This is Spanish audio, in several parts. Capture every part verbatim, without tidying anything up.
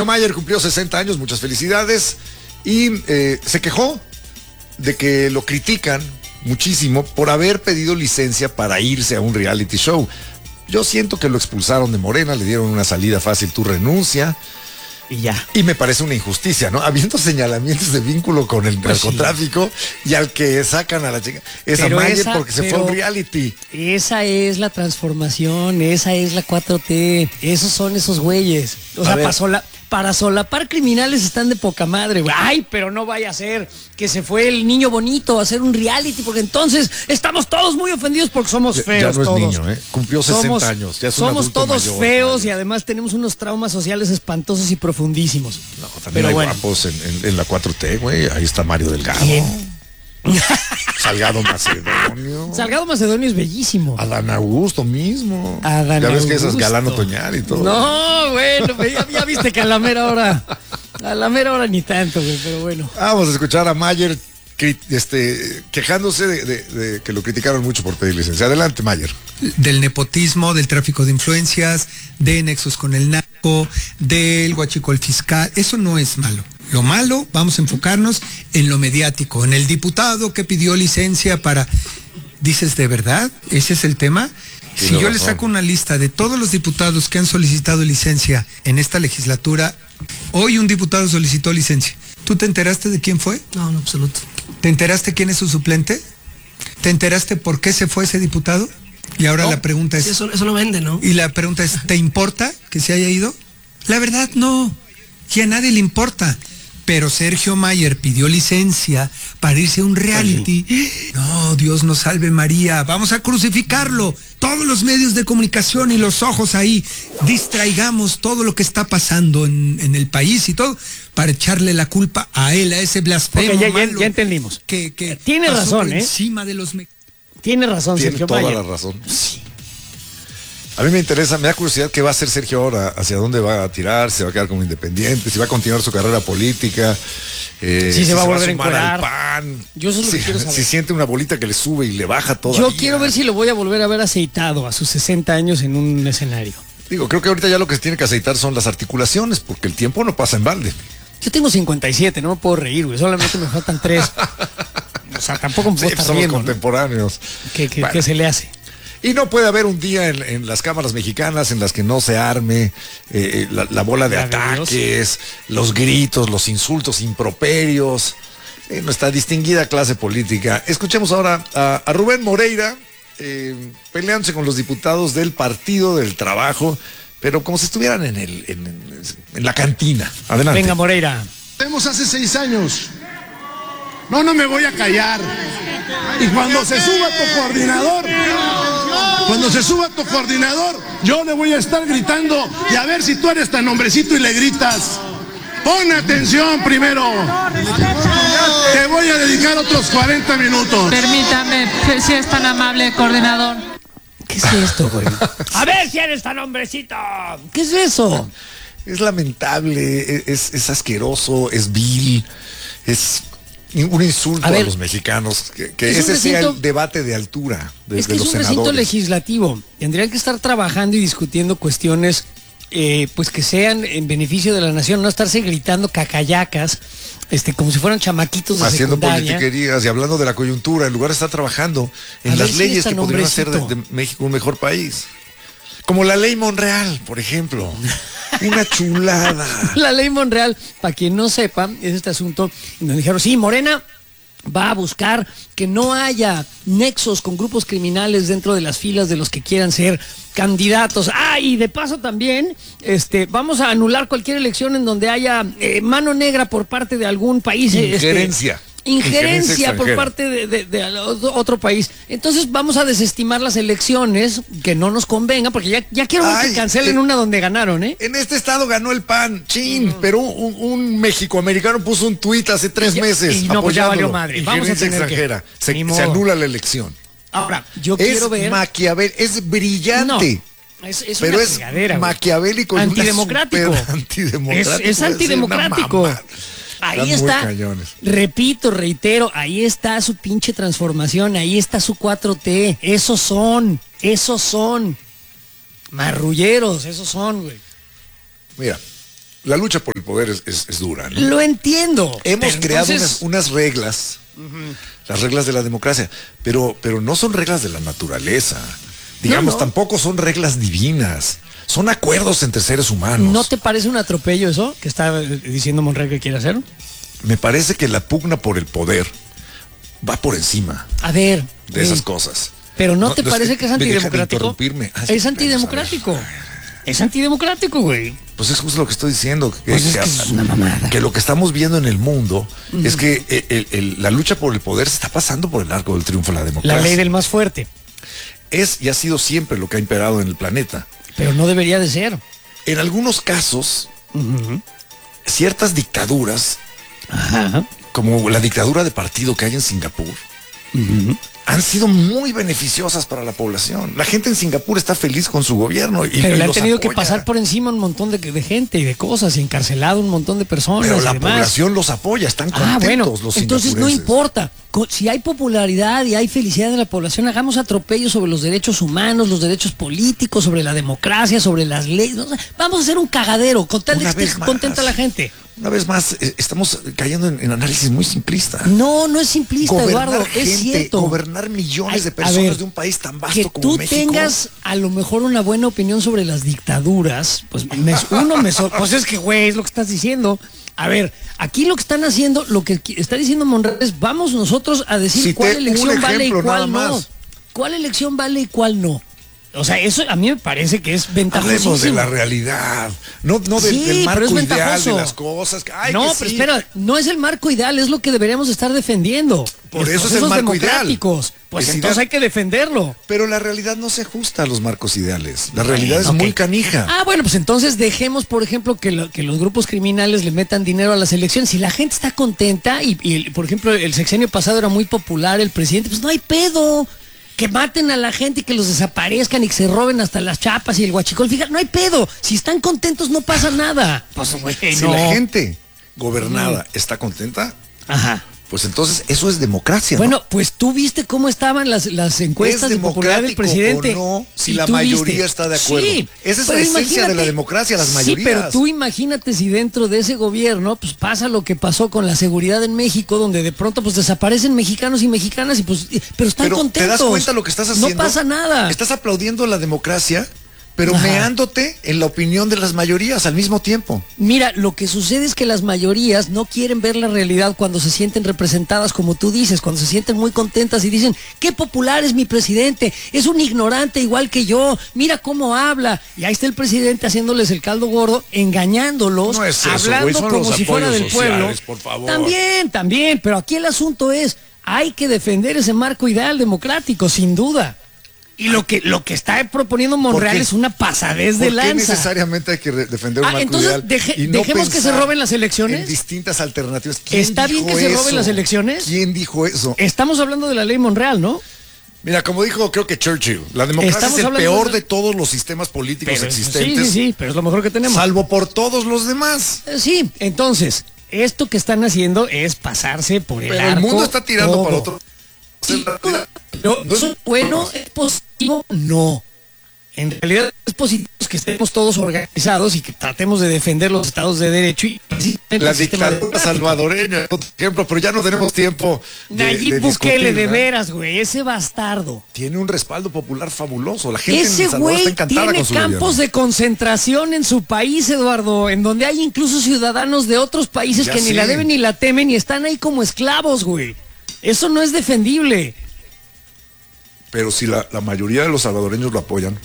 Sergio Mayer cumplió sesenta años, muchas felicidades. Y eh, se quejó de que lo critican muchísimo por haber pedido licencia para irse a un reality show. Yo siento que lo expulsaron de Morena, le dieron una salida fácil, tú renuncia. Y ya. Y me parece una injusticia, ¿no? Habiendo señalamientos de vínculo con el pues narcotráfico sí. y al que sacan a la chica. Es a Mayer esa, porque se fue a un reality. Esa es la transformación, esa es la cuatro T. Esos son esos güeyes. O sea, para, sola, para solapar criminales están de poca madre, güey. Ay, pero no vaya a ser que se fue el niño bonito a hacer un reality, porque entonces estamos todos muy ofendidos porque somos feos. Ya, ya no es todos. niño, ¿eh? Cumplió sesenta somos, años. Ya es somos un todos mayor, feos Mayer. Y además tenemos unos traumas sociales espantosos y profundísimos. No, también pero hay bueno. guapos en, en, en la cuatro T, güey. Ahí está Mario Delgado. ¿Quién? Salgado Macedonio. Salgado Macedonio es bellísimo. Adán Augusto mismo. Adán ya ves Augusto. que esas galán otoñal y todo. No, bueno, ya, ya viste que a la mera hora, a la mera hora ni tanto, güey, pero bueno. Vamos a escuchar a Mayer este, quejándose de, de, de que lo criticaron mucho por pedir licencia. Adelante, Mayer. Del nepotismo, del tráfico de influencias, de nexos con el narco, del huachicol fiscal. Eso no es malo. Lo malo, vamos a enfocarnos en lo mediático, en el diputado que pidió licencia para... ¿Dices de verdad? ¿Ese es el tema? Si yo le saco una lista de todos los diputados que han solicitado licencia en esta legislatura, hoy un diputado solicitó licencia. ¿Tú te enteraste de quién fue? No, en absoluto. ¿Te enteraste quién es su suplente? ¿Te enteraste por qué se fue ese diputado? Y ahora no, la pregunta es... Sí, eso, eso lo vende, ¿no? Y la pregunta es, ¿te importa que se haya ido? La verdad, no. Y a nadie le importa. Pero Sergio Mayer pidió licencia para irse a un reality. No, Dios nos salve María. Vamos a crucificarlo. Todos los medios de comunicación y los ojos ahí. Distraigamos todo lo que está pasando en, en el país y todo para echarle la culpa a él, a ese blasfemo. Okay, ya, malo ya, ya entendimos. Que, que tiene razón, ¿eh? Encima de los... Tiene razón, Tiene Sergio toda Mayer. la razón. Sí. A mí me interesa, me da curiosidad qué va a hacer Sergio ahora, hacia dónde va a tirar, se va a quedar como independiente, si va a continuar su carrera política, eh, sí, se si va a volver a a sumar encuerar. al PAN, Yo eso es lo si, que quiero saber. si siente una bolita que le sube y le baja todavía. Yo quiero ver si lo voy a volver a ver aceitado a sus sesenta años en un escenario. Digo, creo que ahorita ya lo que se tiene que aceitar son las articulaciones, porque el tiempo no pasa en balde. Yo tengo cincuenta y siete, no me puedo reír, güey, solamente me faltan tres. O sea, tampoco me puedo Sí, estar somos riendo, contemporáneos. ¿no? ¿Qué, qué, bueno. ¿Qué se le hace? Y no puede haber un día en, en las cámaras mexicanas en las que no se arme eh, la, la bola de ataques, los gritos, los insultos, improperios, eh, nuestra distinguida clase política. Escuchemos ahora a, a Rubén Moreira eh, peleándose con los diputados del Partido del Trabajo, pero como si estuvieran en, el, en, en, en la cantina. Adelante. Venga, Moreira. Tenemos hace seis años. No, no me voy a callar. Y cuando se suba tu coordinador, cuando se suba tu coordinador, yo le voy a estar gritando y a ver si tú eres tan hombrecito y le gritas. Pon atención primero. Te voy a dedicar otros cuarenta minutos. Permítame, si es tan amable, coordinador. ¿Qué es esto, güey? A ver si eres tan hombrecito. ¿Qué es eso? Es lamentable, es, es asqueroso, es vil, es un insulto a, ver, a los mexicanos, que, que ese recinto, sea el debate de altura de, es que de los es un senadores. Recinto legislativo, tendrían que estar trabajando y discutiendo cuestiones eh, pues que sean en beneficio de la nación, no estarse gritando cacayacas, este, como si fueran chamaquitos de haciendo secundaria. politiquerías y hablando de la coyuntura, en lugar de estar trabajando en a las leyes que podrían hacer de, de México un mejor país. Como la ley Monreal, por ejemplo. Una chulada. La ley Monreal, para quien no sepa, es este asunto donde dijeron, sí, Morena va a buscar que no haya nexos con grupos criminales dentro de las filas de los que quieran ser candidatos. Ah, y de paso también, este, vamos a anular cualquier elección en donde haya eh, mano negra por parte de algún país. Injerencia. Este, Injerencia por parte de, de, de otro país. Entonces vamos a desestimar las elecciones que no nos convengan, porque ya, ya quiero ver Ay, que cancelen eh, una donde ganaron, ¿eh? En este estado ganó el P A N, chin, mm. pero un, un mexicoamericano puso un tuit hace tres y ya, meses. Y no, pues ya valió madre. Vamos a tener extranjera. Que... Se, se anula la elección. Ahora, yo es quiero ver. Maquiavel, es brillante. No. Es, es pero una es fregadera, maquiavélico. Antidemocrático. antidemocrático. Es, es antidemocrático. Ahí está, repito, reitero, ahí está su pinche transformación, ahí está su cuatro T, esos son, esos son, marrulleros, esos son, güey. Mira, La lucha por el poder es, es, es dura, ¿no? Lo entiendo. Hemos creado entonces... unas, unas reglas, uh-huh. las reglas de la democracia, pero, pero no son reglas de la naturaleza. Digamos, no, no. tampoco son reglas divinas. Son acuerdos entre seres humanos. ¿No te parece un atropello eso que está diciendo Monreal que quiere hacer? Me parece que la pugna por el poder va por encima. A ver. De eh, esas cosas. Pero ¿no, no te no, parece que es antidemocrático? Ah, es antidemocrático. Es antidemocrático, güey. Pues es justo lo que estoy diciendo. Que, pues es que, que es una mamada. Que lo que estamos viendo en el mundo mm. es que el, el, el, la lucha por el poder se está pasando por el arco del triunfo de la democracia. La ley del más fuerte. Es y ha sido siempre lo que ha imperado en el planeta. Pero no debería de ser. En algunos casos, uh-huh. ciertas dictaduras, Ajá. como la dictadura de partido que hay en Singapur, uh-huh. han sido muy beneficiosas para la población. La gente en Singapur está feliz con su gobierno. Y, pero y le han los tenido apoya. que pasar por encima un montón de, de gente y de cosas, y encarcelado un montón de personas. Pero y la demás. población los apoya, están contentos ah, bueno, los entonces no importa. Si hay popularidad y hay felicidad de la población, hagamos atropellos sobre los derechos humanos, los derechos políticos, sobre la democracia, sobre las leyes. Vamos a hacer un cagadero, con tal de que esté contenta la gente. Una vez más, eh, estamos cayendo en, en análisis muy simplista. No, no es simplista, gobernar Eduardo, gente, es cierto. Gobernar millones Ay, de personas ver, de un país tan vasto como tú México. Que tú tengas a lo mejor una buena opinión sobre las dictaduras, pues me, uno me... So, pues es que, güey, es lo que estás diciendo. A ver, aquí lo que están haciendo, lo que está diciendo Monreal es, vamos nosotros a decir si cuál te, elección ejemplo, vale y cuál no. Más. ¿Cuál elección vale y cuál no? O sea, eso a mí me parece que es ventajosísimo. Hablemos de la realidad, no, no del, sí, del marco es ideal de las cosas. Ay, no, que pero sí. espera, no es el marco ideal, es lo que deberíamos estar defendiendo. Por Los eso es el marco ideal. Pues es entonces ideal. Hay que defenderlo. Pero la realidad no se ajusta a los marcos ideales. La realidad es okay. muy canija. Ah, bueno, pues entonces dejemos, por ejemplo, que, lo, que los grupos criminales le metan dinero a las elecciones. Si la gente está contenta y, y, por ejemplo, el sexenio pasado era muy popular, el presidente, pues no hay pedo. Que maten a la gente y que los desaparezcan y que se roben hasta las chapas y el huachicol. Fíjate, no hay pedo. Si están contentos no pasa nada. Pues, güey, si no. La gente gobernada mm. está contenta, ajá. pues entonces eso es democracia. Bueno, ¿no? pues tú viste cómo estaban las, las encuestas de popularidad del presidente. O no, si la mayoría viste. Está de acuerdo. Sí, esa es la esencia de la democracia, las mayorías. Sí, pero tú imagínate si dentro de ese gobierno pues pasa lo que pasó con la seguridad en México, donde de pronto pues desaparecen mexicanos y mexicanas y pues pero están pero contentos. ¿Te das cuenta lo que estás haciendo? No pasa nada. Estás aplaudiendo la democracia, pero Ajá. meándote en la opinión de las mayorías al mismo tiempo. Mira, lo que sucede es que las mayorías no quieren ver la realidad cuando se sienten representadas, como tú dices, cuando se sienten muy contentas y dicen, qué popular es mi presidente, es un ignorante igual que yo, mira cómo habla. Y ahí está el presidente haciéndoles el caldo gordo, engañándolos, no es eso, hablando güey, como si fuera del pueblo. Por favor. También, también, pero aquí el asunto es, hay que defender ese marco ideal democrático, sin duda. Y lo que lo que está proponiendo Monreal es una pasadez de lanza. ¿Por qué necesariamente hay que defender un ah, marco entonces ideal? Deje, y no dejemos que se roben las elecciones. En distintas alternativas. ¿Quién ¿Está dijo bien que eso? se roben las elecciones? ¿Quién dijo eso? Estamos hablando de la ley Monreal, ¿no? Mira, como dijo creo que Churchill, la democracia Estamos es el peor de... de todos los sistemas políticos pero, existentes. Sí, sí, sí, pero es lo mejor que tenemos. Salvo por todos los demás. Eh, sí, entonces, esto que están haciendo es pasarse por el pero arco. El mundo está tirando todo. para otro. Sí, no, no es bueno, es positivo, no. En realidad es positivo que estemos todos organizados y que tratemos de defender los estados de derecho y la dictadura salvadoreña, por ejemplo, pero ya no tenemos tiempo de, Nayib de Bukele, de veras, güey, ese bastardo. Tiene un respaldo popular fabuloso, la gente ese en El Salvador está encantada tiene con su campos gobierno. De concentración en su país, Eduardo, en donde hay incluso ciudadanos de otros países ya que sí. Ni la deben ni la temen y están ahí como esclavos, güey. Eso no es defendible. Pero si la, la mayoría de los salvadoreños lo apoyan,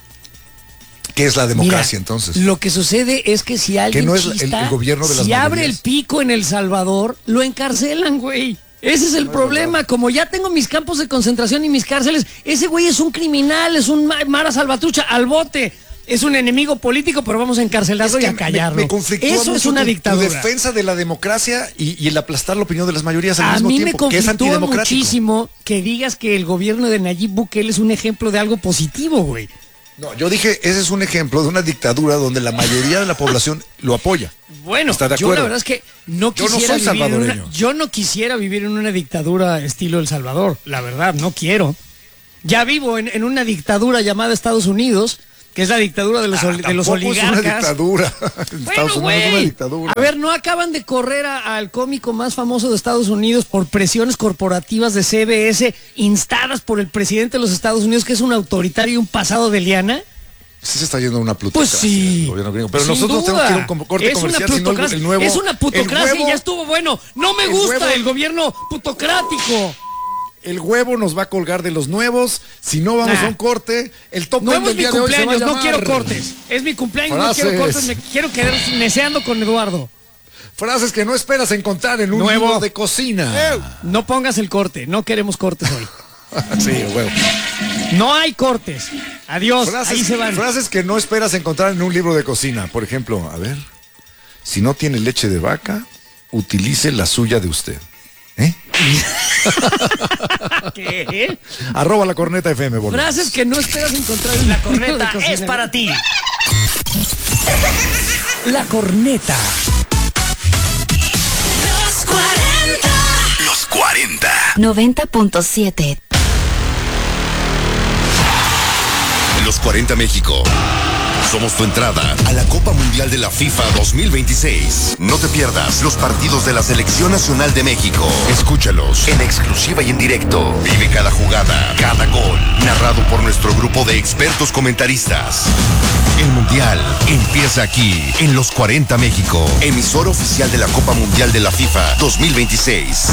¿qué es la democracia? Mira, entonces? Lo que sucede es que si alguien que no es chista, el, el gobierno de las si mayorías. abre el pico en El Salvador, lo encarcelan, güey. Ese es el no problema. Es Como ya tengo mis campos de concentración y mis cárceles, ese güey es un criminal, es un Mara Salvatrucha, al bote. Es un enemigo político, pero vamos a encarcelarlo es y a callarlo. Me, me conflictúa Eso es una tu, dictadura. Tu defensa de la democracia y, y el aplastar la opinión de las mayorías al a mismo mí tiempo, me que es antidemocrático. Muchísimo que digas que el gobierno de Nayib Bukele es un ejemplo de algo positivo, güey. No, yo dije, ese es un ejemplo de una dictadura donde la mayoría de la población lo apoya. Bueno, ¿está de yo acuerdo? la verdad es que no yo quisiera no soy vivir en salvadoreño. una, yo no quisiera vivir en una dictadura estilo El Salvador, la verdad, no quiero. Ya vivo en, en una dictadura llamada Estados Unidos, que es la dictadura de los, Ah, de los tampoco oligarcas. Es una dictadadura. Bueno, Estados Unidos güey. es una dictadura. A ver, ¿no acaban de correr a- al cómico más famoso de Estados Unidos por presiones corporativas de C B S instadas por el presidente de los Estados Unidos, que es un autoritario y un pasado de liana? Sí se está yendo a una plutocracia. Pues sí. el gobierno gringo. Pero Sin nosotros duda. tenemos que ir a un com- corte es una comercial, si no el, plutocracia, el nuevo... es una plutocracia el huevo- y ya estuvo bueno. No me el gusta huevo- el gobierno plutocrático. El huevo nos va a colgar de los nuevos. Si no vamos Nah. a un corte, el top No ten es del mi día de hoy se va a cumpleaños, no llamar quiero cortes. Es mi cumpleaños, no quiero Frases. cortes, me quiero quedar neceando con Eduardo. Frases que no esperas encontrar en un Nuevo. libro de cocina. No pongas el corte, no queremos cortes hoy. Sí, huevo. No hay cortes. Adiós, Frases, ahí se van. frases que no esperas encontrar en un libro de cocina. Por ejemplo, a ver. Si no tiene leche de vaca, utilice la suya de usted. ¿Eh? ¿Qué? Arroba la corneta F M, boludo. Frases que no esperas encontrar en la corneta Es para ti. La corneta. Los cuarenta. Los cuarenta. noventa punto siete. Los cuarenta México. Somos tu entrada a la Copa Mundial de la FIFA dos mil veintiséis. No te pierdas los partidos de la Selección Nacional de México. Escúchalos en exclusiva y en directo. Vive cada jugada, cada gol, narrado por nuestro grupo de expertos comentaristas. El Mundial empieza aquí, en Los cuarenta México, emisora oficial de la Copa Mundial de la FIFA dos mil veintiséis.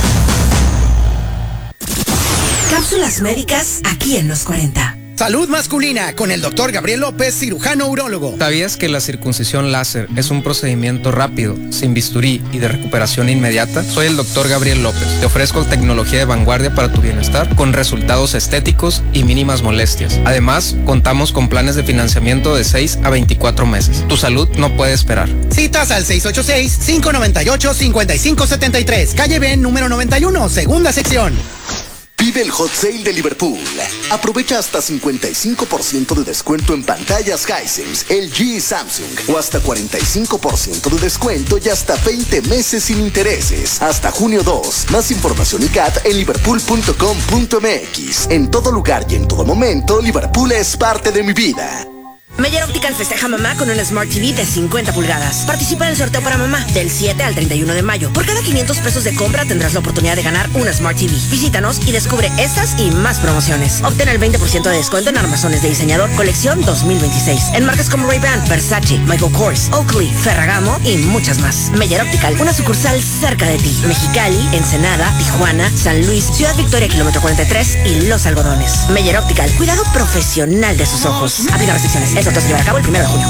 Cápsulas médicas aquí en Los cuarenta. Salud masculina con el doctor Gabriel López, cirujano urólogo. ¿Sabías que la circuncisión láser es un procedimiento rápido, sin bisturí y de recuperación inmediata? Soy el doctor Gabriel López. Te ofrezco tecnología de vanguardia para tu bienestar con resultados estéticos y mínimas molestias. Además, contamos con planes de financiamiento de seis a veinticuatro meses. Tu salud no puede esperar. Citas al seis ocho seis, cinco nueve ocho, cinco cinco siete tres. Calle Ben, número noventa y uno, segunda sección. Vive el Hot Sale de Liverpool. Aprovecha hasta cincuenta y cinco por ciento de descuento en pantallas Hisense, L G y Samsung. O hasta cuarenta y cinco por ciento de descuento y hasta veinte meses sin intereses. Hasta junio dos. Más información y C A T en liverpool punto com punto m x. En todo lugar y en todo momento, Liverpool es parte de mi vida. Meyer Optical festeja mamá con un Smart T V de cincuenta pulgadas. Participa en el sorteo para mamá del siete al treinta y uno de mayo. Por cada quinientos pesos de compra tendrás la oportunidad de ganar una Smart T V. Visítanos y descubre estas y más promociones. Obtén el veinte por ciento de descuento en armazones de diseñador colección dos mil veintiséis. En marcas como Ray-Ban, Versace, Michael Kors, Oakley, Ferragamo y muchas más. Meyer Optical, una sucursal cerca de ti. Mexicali, Ensenada, Tijuana, San Luis, Ciudad Victoria, kilómetro cuarenta y tres y Los Algodones. Meyer Optical, cuidado profesional de sus ojos. Aplica restricciones. El sorteo se llevará a cabo el primero de junio.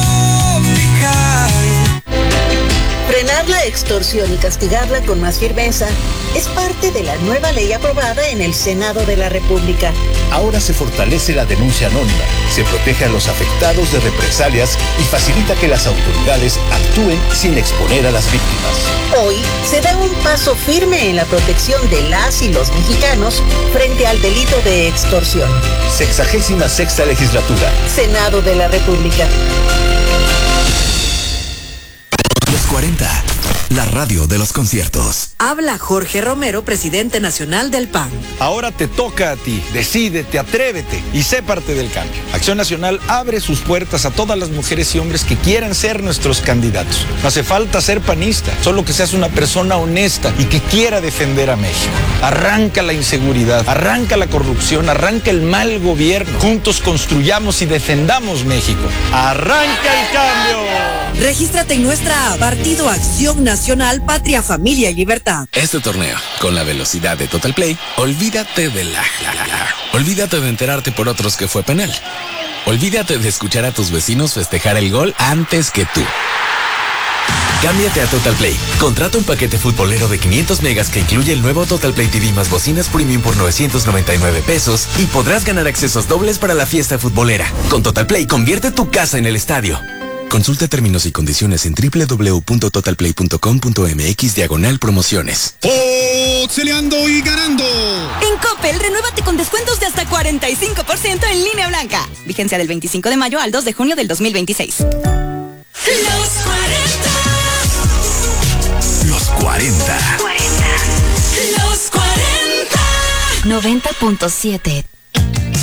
Frenar la extorsión y castigarla con más firmeza es parte de la nueva ley aprobada en el Senado de la República. Ahora se fortalece la denuncia anónima, se protege a los afectados de represalias y facilita que las autoridades actúen sin exponer a las víctimas. Hoy se da un paso firme en la protección de las y los mexicanos frente al delito de extorsión. Sexagésima sexta legislatura. Senado de la República. Los cuarenta, la radio de los conciertos. Habla Jorge Romero, presidente nacional del P A N. Ahora te toca a ti. Decídete, atrévete y sé parte del cambio. Acción Nacional abre sus puertas a todas las mujeres y hombres que quieran ser nuestros candidatos. No hace falta ser panista, solo que seas una persona honesta y que quiera defender a México. Arranca la inseguridad, arranca la corrupción, arranca el mal gobierno. Juntos construyamos y defendamos México. ¡Arranca el cambio! Regístrate en nuestra app Partido Acción Nacional, Patria, Familia y Libertad. Este torneo, con la velocidad de Total Play, olvídate de la, la, la, la. Olvídate de enterarte por otros que fue penal. Olvídate de escuchar a tus vecinos festejar el gol antes que tú. Cámbiate a Total Play. Contrata un paquete futbolero de quinientos megas que incluye el nuevo Total Play T V más bocinas premium por novecientos noventa y nueve pesos y podrás ganar accesos dobles para la fiesta futbolera. Con Total Play, convierte tu casa en el estadio. Consulta términos y condiciones en doble u doble u doble u punto total play punto com punto m x diagonal promociones. Foxeleando y ganando. En Coppel, renuévate con descuentos de hasta cuarenta y cinco por ciento en línea blanca. Vigencia del veinticinco de mayo al dos de junio del dos mil veintiséis. Los cuarenta. Los cuarenta. Los cuarenta. noventa punto siete.